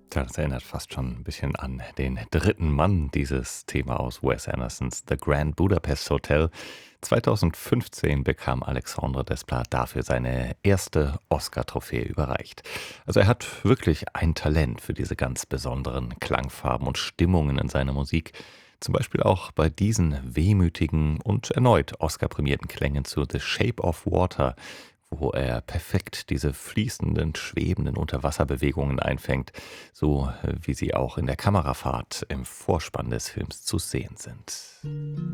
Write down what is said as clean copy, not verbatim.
Ja, das erinnert fast schon ein bisschen an den dritten Mann, dieses Thema aus Wes Andersons „The Grand Budapest Hotel“. 2015 bekam Alexandre Desplat dafür seine erste Oscar-Trophäe überreicht. Also, er hat wirklich ein Talent für diese ganz besonderen Klangfarben und Stimmungen in seiner Musik. Zum Beispiel auch bei diesen wehmütigen und erneut Oscar-prämierten Klängen zu „The Shape of Water“, wo er perfekt diese fließenden, schwebenden Unterwasserbewegungen einfängt, so wie sie auch in der Kamerafahrt im Vorspann des Films zu sehen sind.